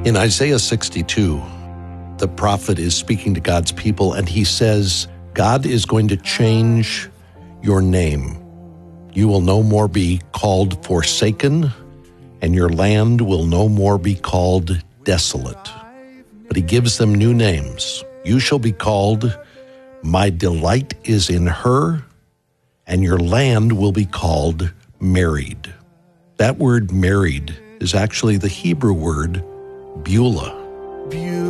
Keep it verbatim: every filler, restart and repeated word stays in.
In Isaiah sixty-two, the prophet is speaking to God's people, and he says, God is going to change your name. You will no more be called forsaken, and your land will no more be called desolate. But he gives them new names. You shall be called, My delight is in her, and your land will be called married. That word married is actually the Hebrew word Beulah.